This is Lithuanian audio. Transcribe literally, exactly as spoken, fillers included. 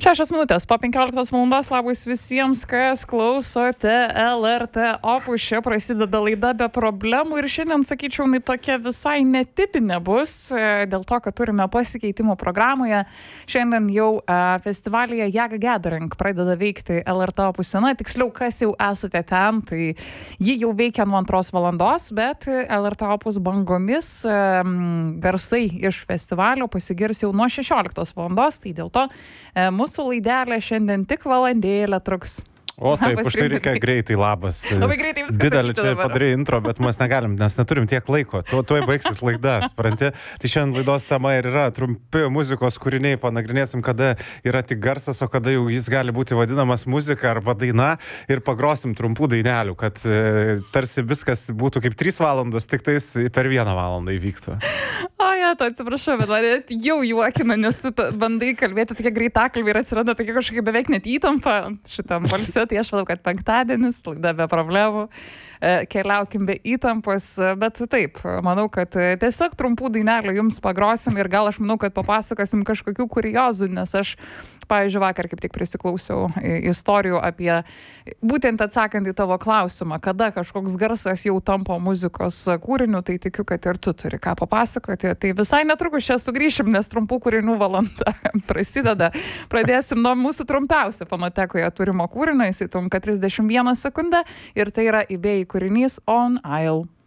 Šešios minutės po penkioliktos valandos. Labas visiems, kas klausote L R T Opus. Čia prasideda laida be problemų ir šiandien, sakyčiau, jinai tokia visai netipinė bus, dėl to, kad turime pasikeitimų programoje. Šiandien jau uh, festivalyje Jaga Gathering pradeda veikti L R T Opus scena. Tiksliau, kas jau esate ten, tai ji jau veikia nuo antros valandos, bet L R T Opus bangomis um, garsai iš festivalio pasigirs jau nuo šešioliktos valandos, tai dėl to uh, mūsų laidelė šiandien tik valandėlę truks. O taip, už tai reikia greitai, labas. Labai greitai viskas. Didelį čia padarai intro, bet mes negalim, nes neturim tiek laiko. Tu, tuoj baigsis laida, supranti? Tai šiandien laidos tema ir yra trumpi muzikos kūriniai, panagrinėsim, kada yra tik garsas, o kada jau jis gali būti vadinamas muzika arba daina ir pagrosim trumpų dainelių, kad e, tarsi viskas būtų kaip trys valandos, tik tais per vieną valandą įvyktų. O, ja, to atsiprašau, bet man jau juokina, nes tu bandai kalbėti tokia greitakalbė ir atsiranda tokia kažkokia beveik net įtampa šitam balse. Tai aš manau, kad penktadienis, laida be problemų, keliaukim be įtampos, bet taip, manau, kad tiesiog trumpų dainelių jums pagrosim ir gal aš manau, kad papasakosim kažkokių kuriozų, nes aš, pavyzdžiui, vakar kaip tik prisiklausiau istorijų apie, būtent atsakant į tavo klausimą, kada kažkoks garsas jau tampa muzikos kūriniu, tai tikiu, kad ir tu turi ką papasakoti. Tai visai netrukus čia sugrįšim, nes trumpų kūrinių valanda prasideda. Pradėsim nuo mūsų trumpiausio fonotekoje turimo kūrinio, jisai trunka trisdešimt vieną sekundę ir tai yra eBay kūrinys On Isle.